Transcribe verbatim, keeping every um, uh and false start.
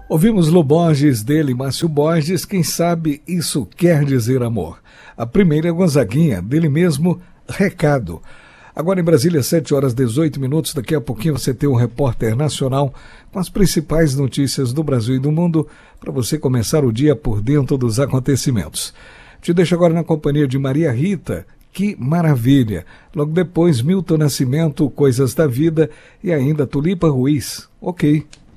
Ouvimos Lu Borges, dele, Márcio Borges, quem sabe isso quer dizer amor. A primeira é Gonzaguinha, dele mesmo, Recado. Agora em Brasília, sete horas e dezoito minutos, daqui a pouquinho você tem um repórter nacional com as principais notícias do Brasil e do mundo para você começar o dia por dentro dos acontecimentos. Te deixo agora na companhia de Maria Rita, Que Maravilha. Logo depois, Milton Nascimento, Coisas da Vida e ainda Tulipa Ruiz. Ok.